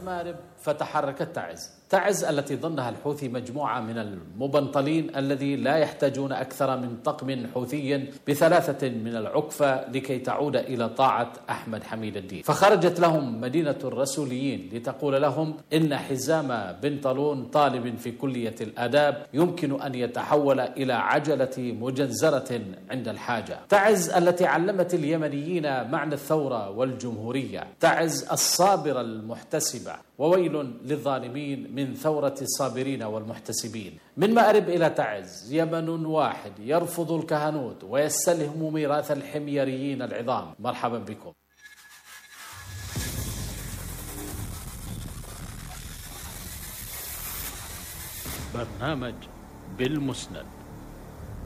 مأرب فتحركت تعز التي ظنها الحوثي مجموعة من المبنطلين الذي لا يحتاجون أكثر من طقم حوثي ب3 من العكفة لكي تعود إلى طاعة أحمد حميد الدين. فخرجت لهم مدينة الرسوليين لتقول لهم إن حزام بن طالون طالب في كلية الآداب يمكن أن يتحول إلى عجلة مجنزرة عند الحاجة. تعز التي علمت اليمنيين معنى الثورة والجمهورية، تعز الصابرة المحتسبة، وويل للظالمين من ثورة الصابرين والمحتسبين. من مأرب إلى تعز يمن واحد يرفض الكهنوت ويستلهم ميراث الحميريين العظام. مرحبا بكم. برنامج بالمسند.